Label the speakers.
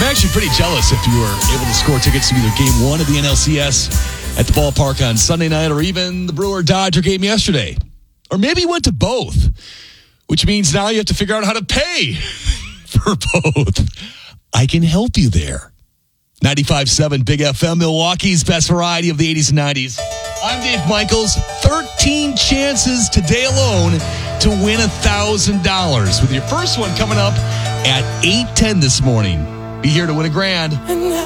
Speaker 1: I'm actually pretty jealous if you were able to score tickets to either game one of the NLCS at the ballpark on Sunday night or even the Brewer-Dodger game yesterday. Or maybe you went to both, which means now you have to figure out how to pay for both. I can help you there. 95.7 Big FM, Milwaukee's best variety of the 80s and 90s. I'm Dave Michaels. 13 chances today alone to win $1,000 with your first one coming up at 8:10 this morning. Be here to win $1,000.